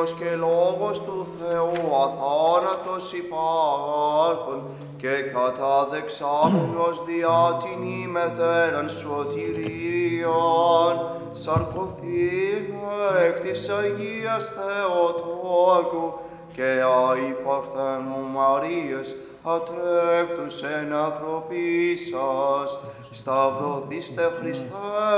Κύριος και Λόγος του Θεού αθάνατος υπάρχων και καταδεξάμενος διά την ημετέραν σωτηρίαν σαρκωθήνε εκ της Αγίας Θεοτόκου και αη Παρθένου Μαρίας ατρέπτους εν ανθρωπίσας σταυρωθήστε Χριστέ